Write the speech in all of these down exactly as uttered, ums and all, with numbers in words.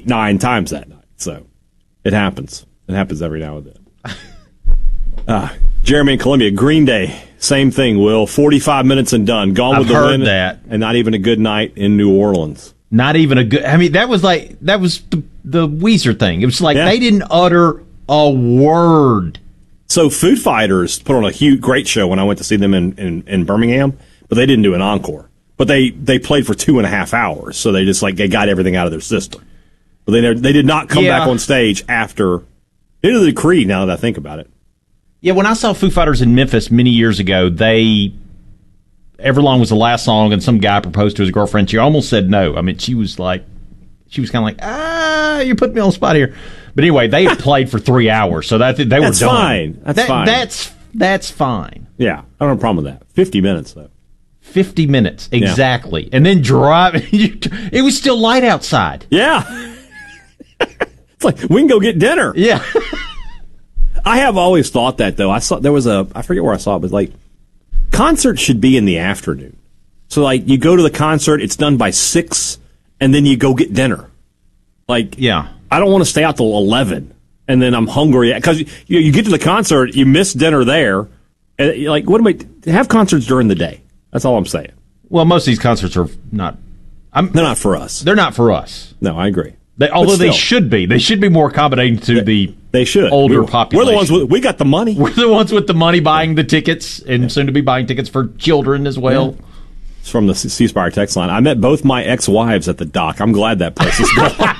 nine times that night. So it happens. It happens every now and then. uh, Jeremy in Columbia, Green Day, same thing, Will. forty-five minutes and done. Gone I've with the heard win. that. And not even a good night in New Orleans. Not even a good. I mean, that was like that was the, the Weezer thing. It was like Yeah. they didn't utter a word. So Foo Fighters put on a huge, great show when I went to see them in, in, in Birmingham, but they didn't do an encore. But they, they played for two and a half hours, so they just like they got everything out of their system. But they never, they did not come Yeah. back on stage after. Neither did Creed. Now that I think about it, Yeah, when I saw Foo Fighters in Memphis many years ago, they Everlong was the last song, and some guy proposed to his girlfriend. She almost said no. I mean, she was like, she was kind of like, ah, you put me on the spot here. But anyway, they had played for three hours, so that they were that's done. fine. That's That- fine. That's that's fine. Yeah, I don't have a problem with that. Fifty minutes though. Fifty minutes exactly, and then drive. It was still light outside. Yeah, it's like we can go get dinner. Yeah. I have always thought that though. I saw there was a I forget where I saw it, but like concerts should be in the afternoon. So like you go to the concert, it's done by six, and then you go get dinner. Like Yeah. I don't want to stay out till eleven, and then I'm hungry because you, you get to the concert, you miss dinner there, and you're like, what am I? Have concerts during the day. That's all I'm saying. Well, most of these concerts are not. I'm, They're not for us. They're not for us. No, I agree. They, although still. they should be. They should be more accommodating to the They should. older we, population. We're the ones with, we got the money. We're the ones with the money buying the tickets, and soon to be buying tickets for children as well. Yeah. It's from the C Spire text line. I met both my ex-wives at the dock. I'm glad that place is gone.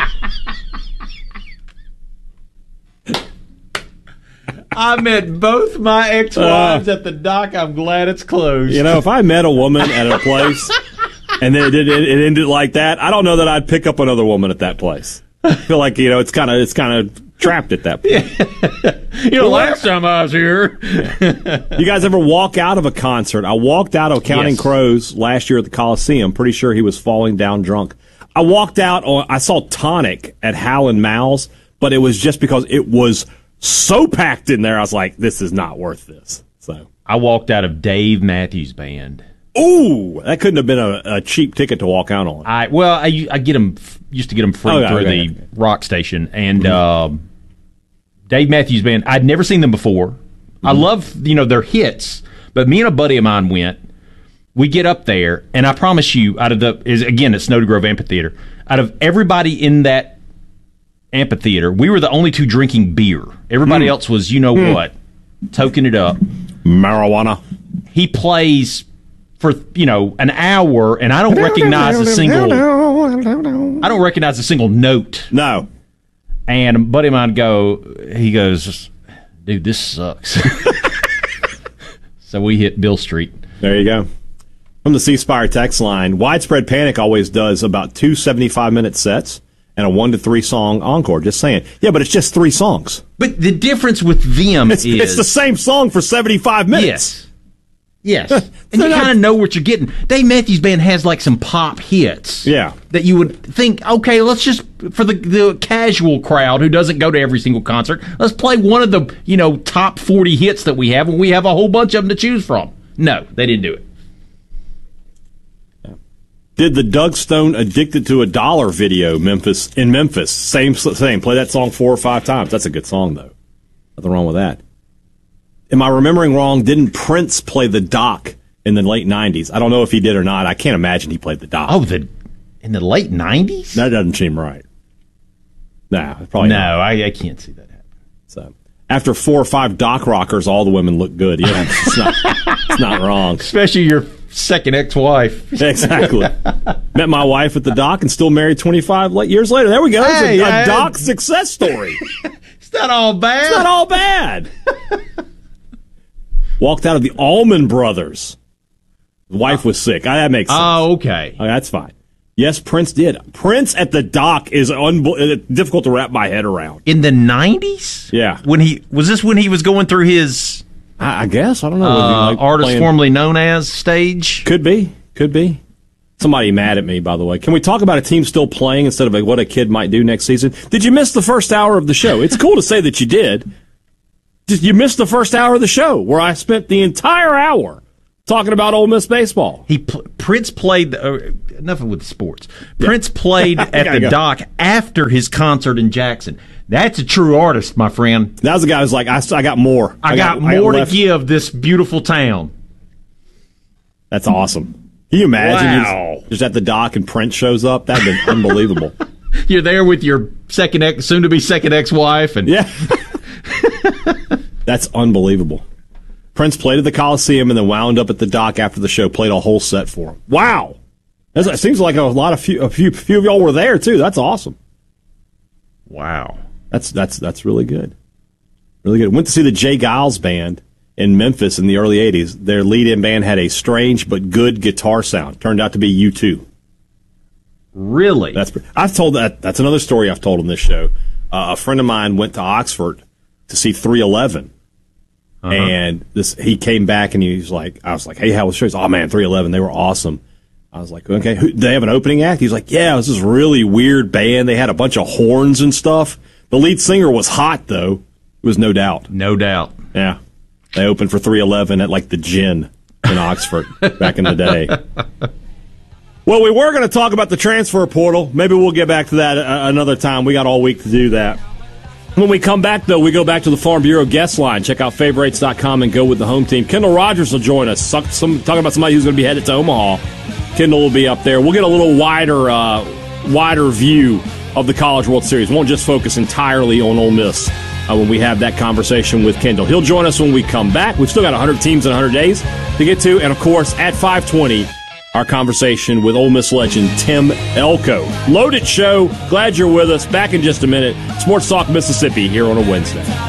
I met both my ex-wives uh, at the dock. I'm glad it's closed. You know, if I met a woman at a place and then it, it, it ended like that, I don't know that I'd pick up another woman at that place. I feel like, you know, it's kind of it's kind of trapped at that point. Yeah. You know, last time I was here. Yeah. You guys ever walk out of a concert? I walked out of Counting Yes. Crows last year at the Coliseum. Pretty sure he was falling down drunk. I walked out on, I saw Tonic at Hal and Mal's, but it was just because it was so packed in there. I was like, this is not worth this. So I walked out of Dave Matthews Band. Ooh, that couldn't have been a, a cheap ticket to walk out on. I well, I, I get them used to get them free Oh, yeah, through okay, the okay. rock station, and Mm-hmm. um, Dave Matthews Band. I'd never seen them before. Mm-hmm. I love you know their hits, but me and a buddy of mine went. We get up there, and I promise you, out of the is again at Snow Grove Amphitheater, out of everybody in that amphitheater, we were the only two drinking beer. Everybody Mm. else was, you know Mm. what, toking it up. Marijuana. He plays for you know an hour, and I don't recognize a single. I don't recognize a single note. No. And a buddy of mine go, he goes, dude, this sucks. So we hit Bill Street. There you go. From the C Spire text line, Widespread Panic always does about two seventy-five minute sets and a one to three song encore. Just saying. Yeah, but it's just three songs. But the difference with them It's, is it's the same song for seventy-five minutes. Yes. Yes. And you kind of know what you're getting. Dave Matthews Band has like some pop hits. Yeah. That you would think, okay, let's just, for the, the casual crowd who doesn't go to every single concert, let's play one of the, you know, top forty hits that we have when we have a whole bunch of them to choose from. No, they didn't do it. Did the Doug Stone "Addicted to a Dollar" video Memphis in Memphis? Same, same. Play that song four or five times. That's a good song, though. Nothing wrong with that. Am I remembering wrong? Didn't Prince play the dock in the late nineties? I don't know if he did or not. I can't imagine he played the dock. Oh, the in the late nineties? That doesn't seem right. Nah, probably no, not. I, I can't see that happen. So after four or five dock rockers, all the women look good. Yeah, it's not, it's not wrong. Especially your second ex-wife. Exactly. Met my wife at the dock and still married twenty-five years later. There we go. It's Hey, a, a I- dock success story. It's not all bad. It's not all bad. Walked out of the Allman Brothers. The wife was sick. Ah, that makes sense. Oh, okay. Oh, that's fine. Yes, Prince did. Prince at the dock is unbe- difficult to wrap my head around. In the nineties? Yeah. When he was this when he was going through his I, I guess. I don't know. uh, Was he, like, artist playing- formerly known as stage? Could be. Could be. Somebody mad at me, by the way. Can we talk about a team still playing instead of like what a kid might do next season? Did you miss the first hour of the show? It's cool to say that you did. Just you missed the first hour of the show where I spent the entire hour talking about Ole Miss baseball. He Prince played. Uh, enough with sports. Yeah. Prince played at the go. dock after his concert in Jackson. That's a true artist, my friend. That was the guy who's like, I, I got more. I, I got, got more I got to give this beautiful town. That's awesome. Can you imagine? Wow. Just, just at the dock and Prince shows up? That'd be unbelievable. You're there with your second ex, soon-to-be second ex-wife, and yeah, that's unbelievable. Prince played at the Coliseum and then wound up at the dock after the show. Played a whole set for him. Wow, that's, it seems like a lot of few, a few, few of y'all were there too. That's awesome. Wow, that's that's that's really good, really good. Went to see the Jay Giles band in Memphis in the early eighties. Their lead-in band had a strange but good guitar sound. Turned out to be U two. Really? That's I've told that. That's another story I've told on this show. Uh, a friend of mine went to Oxford to see three eleven, uh-huh. and this he came back and he was like, "I was like, hey, how was the show?" Oh man, three eleven, they were awesome. I was like, okay, who, they have an opening act? He's like, yeah, it was this really weird band. They had a bunch of horns and stuff. The lead singer was hot though. It was No Doubt. No Doubt. Yeah, they opened for three eleven at like the Gin in Oxford back in the day. Well, we were going to talk about the transfer portal. Maybe we'll get back to that uh, another time. We got all week to do that. When we come back, though, we go back to the Farm Bureau guest line. Check out favorites dot com and go with the home team. Kendall Rogers will join us. Some, talking about somebody who's going to be headed to Omaha. Kendall will be up there. We'll get a little wider, uh, wider view of the College World Series. We won't just focus entirely on Ole Miss uh, when we have that conversation with Kendall. He'll join us when we come back. We've still got one hundred teams in one hundred days to get to. And, of course, at five twenty, our conversation with Ole Miss legend Tim Elko. Loaded show. Glad you're with us. Back in just a minute. Sports Talk Mississippi here on a Wednesday.